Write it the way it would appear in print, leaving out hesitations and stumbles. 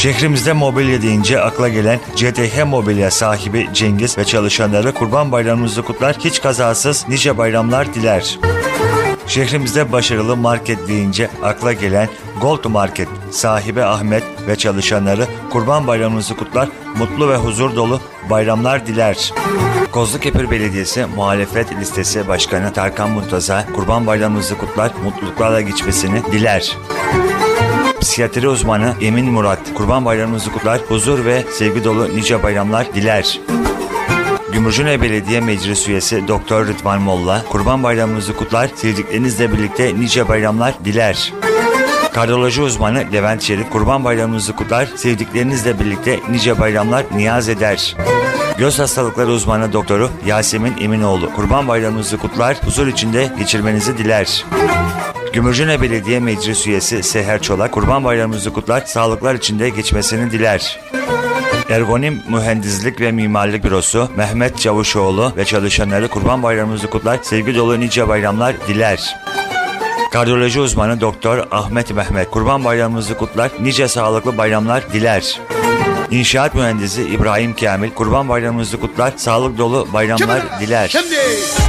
Şehrimizde mobilya deyince akla gelen CTH Mobilya sahibi Cengiz ve çalışanları Kurban Bayramınızı kutlar, hiç kazasız nice bayramlar diler. Şehrimizde başarılı market deyince akla gelen Gold Market sahibi Ahmet ve çalışanları Kurban Bayramınızı kutlar, mutlu ve huzur dolu bayramlar diler. Kozlukepir Belediyesi Muhalefet Listesi Başkanı Tarkan Muntaza Kurban Bayramınızı kutlar, mutluluklarla geçmesini diler. Psikiyatri uzmanı Emin Murat Kurban Bayramınızı kutlar, huzur ve sevgi dolu nice bayramlar diler. Gümrücüne Belediye Meclis Üyesi Doktor Rıdvan Molla Kurban Bayramınızı kutlar, sevdiklerinizle birlikte nice bayramlar diler. Kardiyoloji uzmanı Levent Şerif Kurban Bayramınızı kutlar, sevdiklerinizle birlikte nice bayramlar niyaz eder. Göz hastalıkları uzmanı doktoru Yasemin Eminoğlu Kurban Bayramınızı kutlar, huzur içinde geçirmenizi diler. Gümrücüne Belediye Meclis Üyesi Seher Çolak Kurban Bayramınızı kutlar, sağlıklar içinde geçmesini diler. Ergonim Mühendislik ve Mimarlık Bürosu Mehmet Çavuşoğlu ve çalışanları Kurban Bayramınızı kutlar, sevgi dolu nice bayramlar diler. Kardiyoloji uzmanı Doktor Ahmet Mehmet Kurban Bayramınızı kutlar, nice sağlıklı bayramlar diler. İnşaat mühendisi İbrahim Kamil Kurban Bayramınızı kutlar, sağlık dolu bayramlar diler.